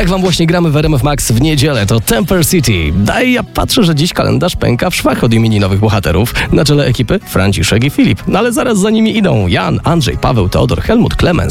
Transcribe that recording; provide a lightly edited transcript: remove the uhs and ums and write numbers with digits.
Tak wam właśnie gramy w RMF Max w niedzielę, to Temper City. Ja patrzę, że dziś kalendarz pęka w szwach od imieninowych bohaterów. Na czele ekipy Franciszek i Filip. No ale zaraz za nimi idą Jan, Andrzej, Paweł, Teodor, Helmut, Klemens,